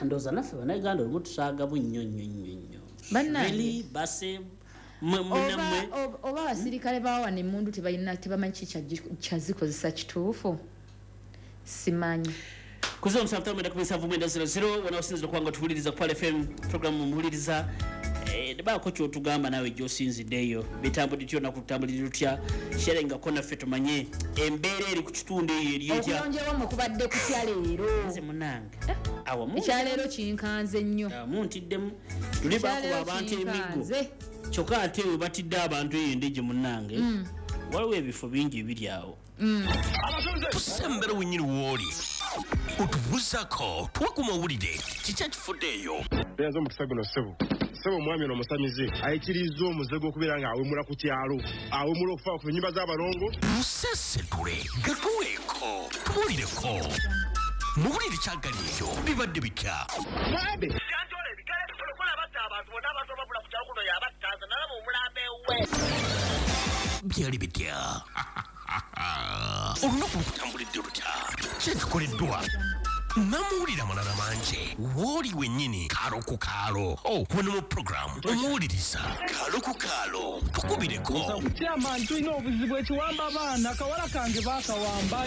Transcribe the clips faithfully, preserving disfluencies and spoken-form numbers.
ndoza nafe banaganda olumutusaaga bunnyo nnyo nnyo nnyo really base munamwe oba abasirikale bawa ne mundu tebalina tebamanyi kyazikozesa kituufu simanyi kuzo msafta mwenda kumisavu mwenda zero zero wanaosinzira kwanga tuwuliriza kwa F M program muwuliriza eh deba ko kyo tugamba nawe jo sinzideyo bitambo dityo na kutambulira tutya sherenga kona feto manye embere eri ku kitunde eriyeja okulonje wamwe kubadde kutya leero nze munange awo mu kyalero kinkanze nnyo muntiddemu tuli bako abantu emigo choka ate we batidde abantu yendeje munange mm. waliwo ebifo bingi biri awo mm. tusembera wenyini woli utubuzako twakuma wulide kicha kifudeyo yazo mukisagono sebo sebo mwami no musamize ayikirizo omuzego okubera nga awe mula ku kyalo awe mula okufa ku nyumba z'abalongo musese tule gatuweko tubulireko mubulire kyagaliyo bibadde bitya mabe yanjole bikale tukola batta abantu bona abantu babula ku kyalo kuno yabattaza nalaba omulambe we byali bitya olunaku lukutambulidde lutya kyekikoleddwa namuwulira amalala manje wooli wennyini kaalo ku kaalo wano mu programu omuwuliriza kaalo ku kaalo tukubireko kyama ntulina obuzibu ekiwamba abaana akawala kange baakawamba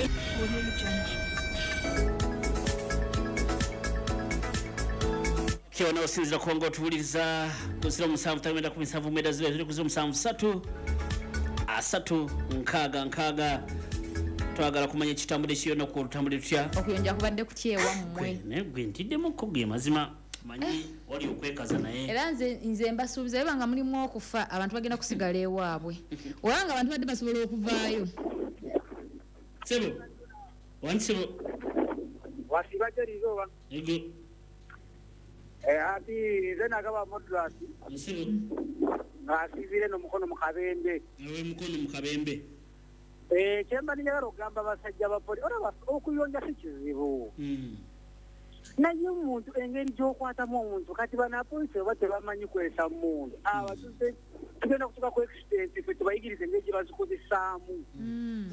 kiona osinzira kwanga tuwuliriza kuzira musanvu tamenda ku misanvu mwenda zile tuli kuzira musanvu satu asatu nkaga nkaga twagala kumanya kitambule kiyo no kutambule tutya okuyonja kubadde kutyewa mmwe ne gwe ntidemu ko ge mazima manyi wali okwekaza naye era nze nze mbasuubiza ebanga mulimu okufa abantu bagenda kusigala ewaabwe olanga abantu badde basobola okuvaayo sebo wanti sebo wasibaje lizoba ego eh ati zena kaba modrasi sebo ngasibire no mukono mukabembe ewe mukono mukabembe eh chemba ni yaro gamba basajja bapoli ora bas okuyonja sikizibu mm naye umuntu engeri gyokwata mu omuntu kati bana police bate bamanyi kwesa mundu aba tuze tugenda kutuka ku experience fe tubayigirize engeri bazikozesaamu mm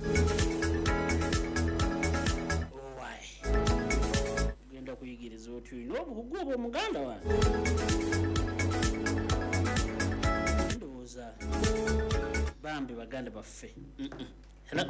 why genda kuyigiriza otyo n'obukugu obwo muganda wa ndoza bambi baganda baffe mm -mm. Hello.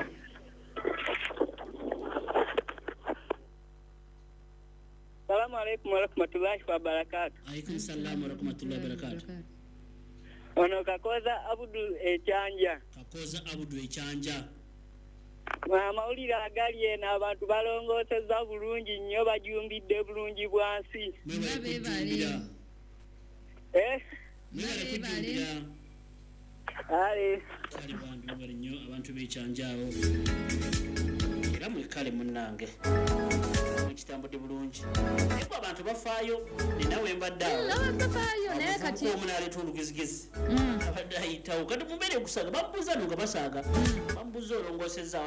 Salamu alaykum wa rahmatullahi wa barakatuh. Alaykum salaam wa rahmatullahi wa barakatuh. Ono kakoza Abdul Echanja. Kakoza Abdul Echanja. Mawulire agali ena abantu balongoseza bulungi nnyo bajumbidde bulungi bwansi. Mbabe bali. Eh? Mbabe bali. Ale. Kali bantu bali nnyo abantu b'Echanjaawo. Era mwekale munnange. Kitambudde bulungi. Eko abantu bafaayo ninawe mbaddawo. Nawe bafaayo naye kati omunale tulugizigezi. Abadde ayitawo kati mubere kusaga babuza nga basaga. Babuza olongoseza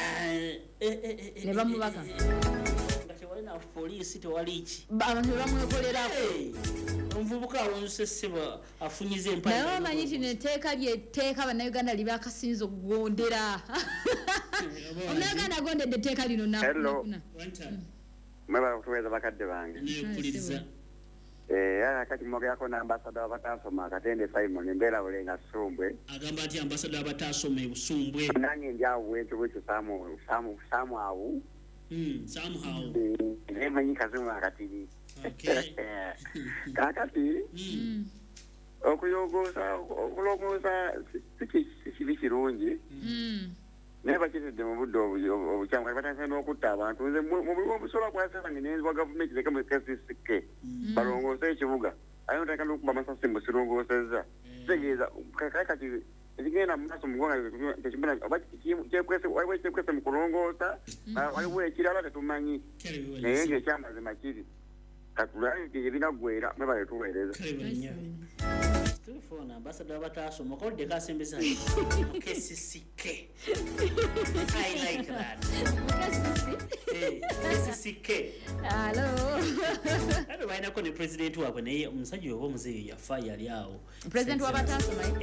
ne bamubaka. Ngate wali na police tewali ki. Abantu bamwekolerako. Mvubuka awonseseba afunyize empaya. Nayo manyi tine teeka lye teeka bannayuganda liba akasinzo gondera. Omuganda gondedde teeka lino nakuna. Mweba kuweza bakadde bange. Nekuliza. Eh ya kati moga yako na ambassador abatasoma katende Simon mbera olenga Sumbwe. Agamba ati ambassador abatasoma Busumbwe. Nange njawo wetu wetu samu samu samu awu. Mm somehow. Ne manyi kazuma katili. Okay. Kakati. Mm. Okuyogoza okulogoza siki siki bikirungi. Mm. Neba kitede mu buddo obukyanga batasa n'okutta abantu nze mu busola bwasaba ngene wa government leka mu kasisike balongoza ekibuga ayo ntaka n'okuba amasasi mu sirongoseza tegeeza kakati ekigenda mu maaso mu ggwanga tekimena kyekwese waliwo ekyekwese mu kulongoosa waliwo ekirala tetumanyi naye ng'ekyamazima kiri katulayo ebinaggwera mwebale tuweereza Telephone ambassador abatasoma ko de kasembeza K C C K. I like that. K C C K. Hello. Ado baina ko ne president wabwe naye omusajja obo muzeeyo yafa yali awo. President wabatasoma